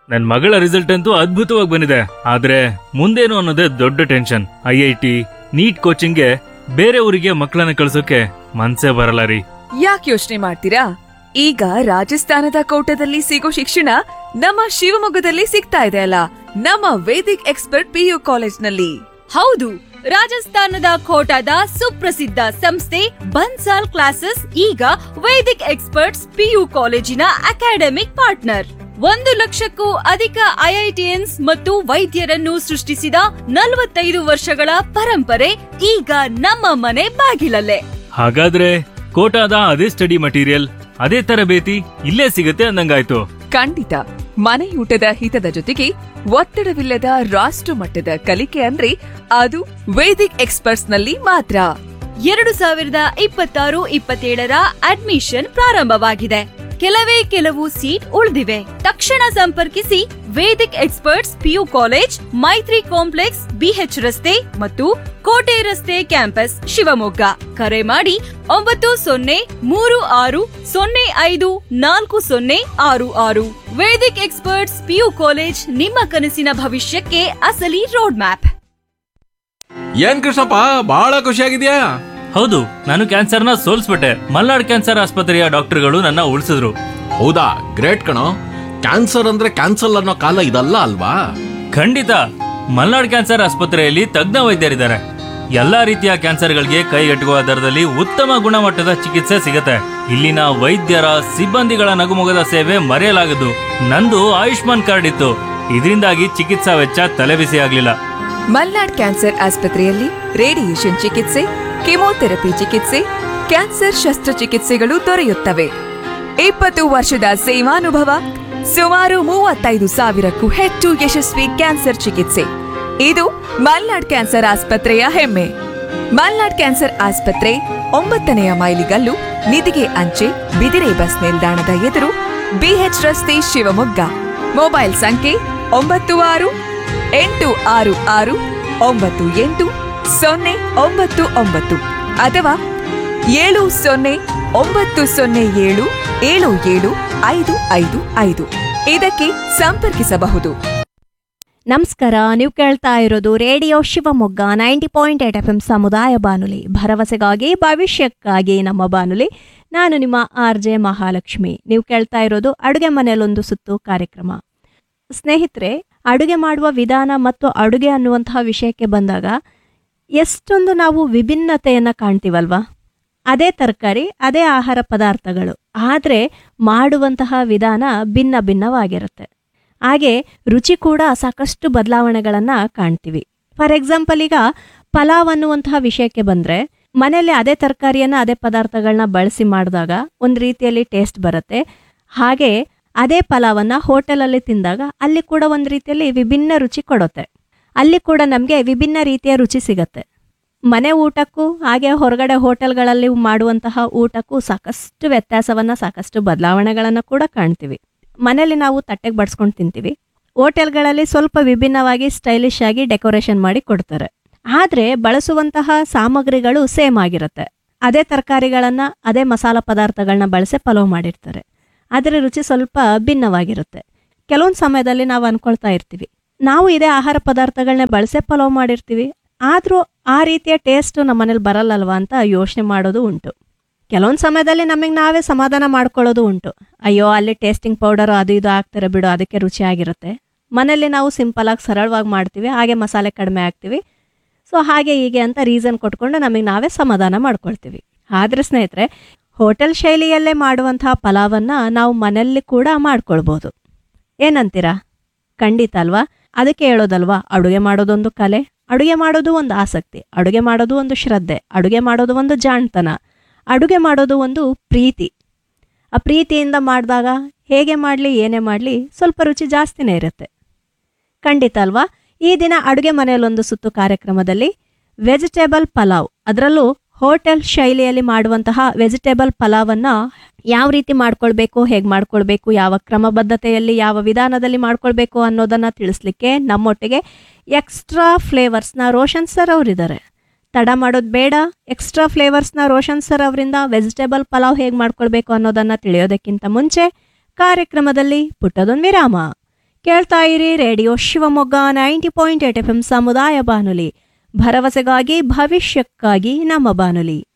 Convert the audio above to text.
ನನ್ ಮಗಳ ರಿಸಲ್ಟ್ ಅಂತೂ ಅದ್ಭುತವಾಗಿ ಬಂದಿದೆ. ಆದ್ರೆ ಮುಂದೇನು ಅನ್ನೋದೇ ದೊಡ್ಡ ಟೆನ್ಷನ್. IIT ನೀಟ್ ಕೋಚಿಂಗ್ಗೆ ಬೇರೆ ಊರಿಗೆ ಮಕ್ಕಳನ್ನ ಕಳ್ಸೋಕೆ ಮನ್ಸೇ ಬರಲ್ಲ ರೀ. ಯಾಕೆ ಯೋಚನೆ ಮಾಡ್ತೀರಾ? ಈಗ ರಾಜಸ್ಥಾನದ ಕೋಟದಲ್ಲಿ ಸಿಗೋ ಶಿಕ್ಷಣ ನಮ್ಮ ಶಿವಮೊಗ್ಗದಲ್ಲಿ ಸಿಗ್ತಾ ಇದೆ ಅಲ್ಲ, ನಮ್ಮ ವೇದಿಕ್ ಎಕ್ಸ್ಪರ್ಟ್ PU ಕಾಲೇಜ್ನಲ್ಲಿ. ಹೌದು, ರಾಜಸ್ಥಾನದ ಕೋಟಾದ ಸುಪ್ರಸಿದ್ಧ ಸಂಸ್ಥೆ ಬನ್ಸಾಲ್ ಕ್ಲಾಸಸ್ ಈಗ ವೇದಿಕ್ ಎಕ್ಸ್ಪರ್ಟ್ಸ್ PU ಕಾಲೇಜಿನ ಅಕಾಡೆಮಿಕ್ ಪಾರ್ಟ್ನರ್. 1,00,000ಕ್ಕೂ ಅಧಿಕ IITians ಮತ್ತು ವೈದ್ಯರನ್ನು ಸೃಷ್ಟಿಸಿದ 45 ವರ್ಷಗಳ ಪರಂಪರೆ ಈಗ ನಮ್ಮ ಮನೆ ಬಾಗಿಲಲ್ಲೇ. ಹಾಗಾದ್ರೆ ಕೋಟಾದ ಅದೇ ಸ್ಟಡಿ ಮಟೀರಿಯಲ್, ಅದೇ ತರಬೇತಿ ಇಲ್ಲೇ ಸಿಗತ್ತೆ ಅಂದಂಗಾಯ್ತು. ಖಂಡಿತ. ಮನೆಯೂಟದ ಹಿತದ ಜೊತೆಗೆ ಒತ್ತಡವಿಲ್ಲದ ರಾಷ್ಟ್ರ ಮಟ್ಟದ ಕಲಿಕೆ ಅಂದ್ರೆ ಅದು ವೇದಿಕ್ ಎಕ್ಸ್ಪರ್ಟ್ಸ್ ನಲ್ಲಿ ಮಾತ್ರ. 2026-27ರ ಅಡ್ಮಿಷನ್ ಪ್ರಾರಂಭವಾಗಿದೆ. ಕೆಲವು ಸೀಟ್ ಉಳಿದಿವೆ. ತಕ್ಷಣ ಸಂಪರ್ಕಿಸಿ ವೇದಿಕ್ ಎಕ್ಸ್ಪರ್ಟ್ಸ್ PU ಕಾಲೇಜ್, ಮೈತ್ರಿ ಕಾಂಪ್ಲೆಕ್ಸ್, BH ರಸ್ತೆ ಮತ್ತು ಕೋಟೆ ರಸ್ತೆ ಕ್ಯಾಂಪಸ್, ಶಿವಮೊಗ್ಗ. ಕರೆ ಮಾಡಿ 9036054066. ವೇದಿಕ್ ಎಕ್ಸ್ಪರ್ಟ್ಸ್ PU ಕಾಲೇಜ್, ನಿಮ್ಮ ಕನಸಿನ ಭವಿಷ್ಯಕ್ಕೆ ಅಸಲಿ ರೋಡ್ ಮ್ಯಾಪ್. ಏನ್ ಕೃಷ್ಣಪ್ಪ, ಬಹಳ ಖುಷಿಯಾಗಿದ್ಯಾ? ಹೌದು, ನಾನು ಕ್ಯಾನ್ಸರ್ನ ಸೋಲ್ಸ್ಬಿಟ್ಟೆ. ಮಲ್ನಾಡ್ ಕ್ಯಾನ್ಸರ್ ಆಸ್ಪತ್ರೆಯ ಡಾಕ್ಟರ್ಗಳು ನನ್ನ ಉಳಿಸಿದ್ರು. ಹೌದಾ, ಗ್ರೇಟ್ ಕಣೋ. ಕ್ಯಾನ್ಸರ್ ಅಂದ್ರೆ ಕ್ಯಾನ್ಸಲ್ ಅನ್ನೋ ಕಾಲ ಇದಲ್ಲ ಅಲ್ವಾ? ಖಂಡಿತ. ಮಲ್ನಾಡ್ ಕ್ಯಾನ್ಸರ್ ಆಸ್ಪತ್ರೆಯಲ್ಲಿ ತಜ್ಞ ವೈದ್ಯರಿದ್ದಾರೆ. ಎಲ್ಲಾ ರೀತಿಯ ಕ್ಯಾನ್ಸರ್ಗಳಿಗೆ ಕೈಗೆಟುಕುವ ದರದಲ್ಲಿ ಉತ್ತಮ ಗುಣಮಟ್ಟದ ಚಿಕಿತ್ಸೆ ಸಿಗತ್ತೆ. ಇಲ್ಲಿನ ವೈದ್ಯರ ಸಿಬ್ಬಂದಿಗಳ ನಗುಮೊಗದ ಸೇವೆ ಮರೆಯಲಾಗದು. ನಂದು ಆಯುಷ್ಮಾನ್ ಕಾರ್ಡ್ ಇತ್ತು, ಇದರಿಂದಾಗಿ ಚಿಕಿತ್ಸಾ ವೆಚ್ಚ ತಲೆಬಿಸಿ ಆಗ್ಲಿಲ್ಲ. ಮಲ್ನಾಡ್ ಕ್ಯಾನ್ಸರ್ ಆಸ್ಪತ್ರೆಯಲ್ಲಿ ರೇಡಿಯೇಷನ್ ಚಿಕಿತ್ಸೆ, ಕೆಮೊಥೆರಪಿ ಚಿಕಿತ್ಸೆ, ಕ್ಯಾನ್ಸರ್ ಶಸ್ತ್ರಚಿಕಿತ್ಸೆಗಳು ದೊರೆಯುತ್ತವೆ. 20 ವರ್ಷದ ಸೇವಾನುಭವ, ಸುಮಾರು 35,000ಕ್ಕೂ ಹೆಚ್ಚು ಯಶಸ್ವಿ ಕ್ಯಾನ್ಸರ್ ಚಿಕಿತ್ಸೆ. ಇದು ಮಲ್ನಾಡ್ ಕ್ಯಾನ್ಸರ್ ಆಸ್ಪತ್ರೆಯ ಹೆಮ್ಮೆ. ಮಲ್ನಾಡ್ ಕ್ಯಾನ್ಸರ್ ಆಸ್ಪತ್ರೆ 9ನೇ ಮೈಲಿಗಲ್ಲು, ನಿಧಿಗೆ ಅಂಚೆ, ಬಿದಿರೆ ಬಸ್ ನಿಲ್ದಾಣದ ಎದುರು, BH ರಸ್ತೆ, ಶಿವಮೊಗ್ಗ. ಮೊಬೈಲ್ ಸಂಖ್ಯೆ 9686980099 ಅಥವಾ 7090077755. ಇದಕ್ಕೆ ಸಂಪರ್ಕಿಸಬಹುದು. ನಮಸ್ಕಾರ, ನೀವು ಕೇಳ್ತಾ ಇರೋದು ರೇಡಿಯೋ ಶಿವಮೊಗ್ಗ 90.8 FM ಸಮುದಾಯ ಬಾನುಲಿ, ಭರವಸೆಗಾಗಿ ಭವಿಷ್ಯಕ್ಕಾಗಿ ನಮ್ಮ ಬಾನುಲಿ. ನಾನು ನಿಮ್ಮ RJ ಮಹಾಲಕ್ಷ್ಮಿ. ನೀವು ಕೇಳ್ತಾ ಇರೋದು ಅಡುಗೆ ಮನೆಯಲ್ಲೊಂದು ಸುತ್ತು ಕಾರ್ಯಕ್ರಮ. ಸ್ನೇಹಿತರೆ, ಅಡುಗೆ ಮಾಡುವ ವಿಧಾನ ಮತ್ತು ಅಡುಗೆ ಅನ್ನುವಂತಹ ವಿಷಯಕ್ಕೆ ಬಂದಾಗ ಎಷ್ಟೊಂದು ನಾವು ವಿಭಿನ್ನತೆಯನ್ನು ಕಾಣ್ತೀವಲ್ವಾ? ಅದೇ ತರಕಾರಿ, ಅದೇ ಆಹಾರ ಪದಾರ್ಥಗಳು, ಆದರೆ ಮಾಡುವಂತಹ ವಿಧಾನ ಭಿನ್ನ ಭಿನ್ನವಾಗಿರುತ್ತೆ. ಹಾಗೆ ರುಚಿ ಕೂಡ ಸಾಕಷ್ಟು ಬದಲಾವಣೆಗಳನ್ನು ಕಾಣ್ತೀವಿ. ಫಾರ್ ಎಕ್ಸಾಂಪಲ್, ಈಗ ಪಲಾವ್ ಅನ್ನುವಂತಹ ವಿಷಯಕ್ಕೆ ಬಂದರೆ, ಮನೆಯಲ್ಲಿ ಅದೇ ತರಕಾರಿಯನ್ನು ಅದೇ ಪದಾರ್ಥಗಳನ್ನ ಬಳಸಿ ಮಾಡಿದಾಗ ಒಂದು ರೀತಿಯಲ್ಲಿ ಟೇಸ್ಟ್ ಬರುತ್ತೆ. ಹಾಗೆ ಅದೇ ಪಲಾವನ್ನು ಹೋಟೆಲಲ್ಲಿ ತಿಂದಾಗ ಅಲ್ಲಿ ಕೂಡ ಒಂದು ರೀತಿಯಲ್ಲಿ ವಿಭಿನ್ನ ರುಚಿ ಕೊಡುತ್ತೆ. ಅಲ್ಲಿ ಕೂಡ ನಮಗೆ ವಿಭಿನ್ನ ರೀತಿಯ ರುಚಿ ಸಿಗತ್ತೆ. ಮನೆ ಊಟಕ್ಕೂ ಹಾಗೆ ಹೊರಗಡೆ ಹೋಟೆಲ್ಗಳಲ್ಲಿ ಮಾಡುವಂತಹ ಊಟಕ್ಕೂ ಸಾಕಷ್ಟು ವ್ಯತ್ಯಾಸವನ್ನು, ಸಾಕಷ್ಟು ಬದಲಾವಣೆಗಳನ್ನು ಕೂಡ ಕಾಣ್ತೀವಿ. ಮನೆಯಲ್ಲಿ ನಾವು ತಟ್ಟೆಗೆ ಬಡಿಸ್ಕೊಂಡು ತಿಂತೀವಿ, ಹೋಟೆಲ್ಗಳಲ್ಲಿ ಸ್ವಲ್ಪ ವಿಭಿನ್ನವಾಗಿ ಸ್ಟೈಲಿಶ್ ಆಗಿ ಡೆಕೋರೇಷನ್ ಮಾಡಿ ಕೊಡ್ತಾರೆ. ಆದರೆ ಬಳಸುವಂತಹ ಸಾಮಗ್ರಿಗಳು ಸೇಮ್ ಆಗಿರುತ್ತೆ. ಅದೇ ತರಕಾರಿಗಳನ್ನು, ಅದೇ ಮಸಾಲ ಪದಾರ್ಥಗಳನ್ನ ಬಳಸಿ ಪಲಾವ್ ಮಾಡಿರ್ತಾರೆ. ಆದರೆ ರುಚಿ ಸ್ವಲ್ಪ ಭಿನ್ನವಾಗಿರುತ್ತೆ. ಕೆಲವೊಂದು ಸಮಯದಲ್ಲಿ ನಾವು ಅಂದ್ಕೊಳ್ತಾ ಇರ್ತೀವಿ, ನಾವು ಇದೇ ಆಹಾರ ಪದಾರ್ಥಗಳನ್ನ ಬಳಸೇ ಪಲಾವ್ ಮಾಡಿರ್ತೀವಿ, ಆದರೂ ಆ ರೀತಿಯ ಟೇಸ್ಟ್ ನಮ್ಮ ಮನೇಲಿ ಬರಲ್ಲಲ್ವ ಅಂತ ಯೋಚನೆ ಮಾಡೋದು ಉಂಟು. ಕೆಲವೊಂದು ಸಮಯದಲ್ಲಿ ನಮಗೆ ನಾವೇ ಸಮಾಧಾನ ಮಾಡ್ಕೊಳ್ಳೋದು ಉಂಟು. ಅಯ್ಯೋ, ಅಲ್ಲಿ ಟೇಸ್ಟಿಂಗ್ ಪೌಡರು ಅದು ಇದು ಹಾಕ್ತಾರೆ ಬಿಡು, ಅದಕ್ಕೆ ರುಚಿಯಾಗಿರುತ್ತೆ. ಮನೆಯಲ್ಲಿ ನಾವು ಸಿಂಪಲಾಗಿ ಸರಳವಾಗಿ ಮಾಡ್ತೀವಿ, ಹಾಗೆ ಮಸಾಲೆ ಕಡಿಮೆ ಹಾಕ್ತೀವಿ, ಸೊ ಹಾಗೆ ಹೀಗೆ ಅಂತ ರೀಸನ್ ಕೊಟ್ಕೊಂಡು ನಮಗೆ ನಾವೇ ಸಮಾಧಾನ ಮಾಡ್ಕೊಳ್ತೀವಿ. ಆದರೆ ಸ್ನೇಹಿತರೆ, ಹೋಟೆಲ್ ಶೈಲಿಯಲ್ಲೇ ಮಾಡುವಂತಹ ಪಲಾವನ್ನು ನಾವು ಮನೆಯಲ್ಲಿ ಕೂಡ ಮಾಡ್ಕೊಳ್ಬೋದು. ಏನಂತೀರಾ? ಖಂಡಿತ ಅಲ್ವಾ? ಅದಕ್ಕೆ ಹೇಳೋದಲ್ವಾ, ಅಡುಗೆ ಮಾಡೋದೊಂದು ಕಲೆ, ಅಡುಗೆ ಮಾಡೋದು ಒಂದು ಆಸಕ್ತಿ, ಅಡುಗೆ ಮಾಡೋದು ಒಂದು ಶ್ರದ್ಧೆ, ಅಡುಗೆ ಮಾಡೋದು ಒಂದು ಜಾಣ್ತನ, ಅಡುಗೆ ಮಾಡೋದು ಒಂದು ಪ್ರೀತಿ. ಆ ಪ್ರೀತಿಯಿಂದ ಮಾಡಿದಾಗ ಹೇಗೆ ಮಾಡಲಿ ಏನೇ ಮಾಡಲಿ ಸ್ವಲ್ಪ ರುಚಿ ಜಾಸ್ತಿನೇ ಇರುತ್ತೆ. ಖಂಡಿತ ಅಲ್ವಾ? ಈ ದಿನ ಅಡುಗೆ ಮನೆಯಲ್ಲೊಂದು ಸುತ್ತು ಕಾರ್ಯಕ್ರಮದಲ್ಲಿ ವೆಜಿಟೇಬಲ್ ಪಲಾವ್, ಅದರಲ್ಲೂ ಹೋಟೆಲ್ ಶೈಲಿಯಲ್ಲಿ ಮಾಡುವಂತಹ ವೆಜಿಟೇಬಲ್ ಪಲಾವನ್ನು ಯಾವ ರೀತಿ ಮಾಡ್ಕೊಳ್ಬೇಕು, ಹೇಗೆ ಮಾಡ್ಕೊಳ್ಬೇಕು, ಯಾವ ಕ್ರಮಬದ್ಧತೆಯಲ್ಲಿ, ಯಾವ ವಿಧಾನದಲ್ಲಿ ಮಾಡ್ಕೊಳ್ಬೇಕು ಅನ್ನೋದನ್ನು ತಿಳಿಸ್ಲಿಕ್ಕೆ ನಮ್ಮೊಟ್ಟಿಗೆ ಎಕ್ಸ್ಟ್ರಾ ಫ್ಲೇವರ್ಸ್ನ ರೋಷನ್ ಸರ್ ಅವರಿದ್ದಾರೆ. ತಡ ಮಾಡೋದು ಬೇಡ, ಎಕ್ಸ್ಟ್ರಾ ಫ್ಲೇವರ್ಸ್ನ ರೋಷನ್ ಸರ್ ಅವರಿಂದ ವೆಜಿಟೇಬಲ್ ಪಲಾವ್ ಹೇಗೆ ಮಾಡ್ಕೊಳ್ಬೇಕು ಅನ್ನೋದನ್ನು ತಿಳಿಯೋದಕ್ಕಿಂತ ಮುಂಚೆ ಕಾರ್ಯಕ್ರಮದಲ್ಲಿ ಪುಟ್ಟದೊಂದು ವಿರಾಮ. ಕೇಳ್ತಾ ಇರಿ ರೇಡಿಯೋ ಶಿವಮೊಗ್ಗ 90.8 FM ಸಮುದಾಯ ಬಾನುಲಿ, ಭರವಸೆಗಾಗಿ ಭವಿಷ್ಯಕ್ಕಾಗಿ ನಮ್ಮ ಬಾನುಲಿ.